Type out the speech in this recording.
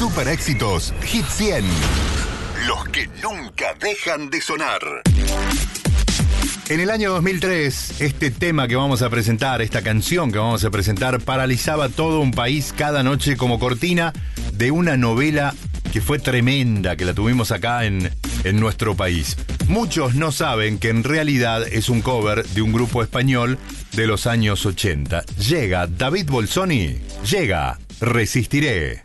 super éxitos Hit 100. Los que nunca dejan de sonar. En el año 2003, este tema que vamos a presentar, esta canción que vamos a presentar, paralizaba todo un país cada noche como cortina de una novela que fue tremenda, que la tuvimos acá en nuestro país. Muchos no saben que en realidad es un cover de un grupo español de los años 80. Llega David Bolsoni, llega Resistiré.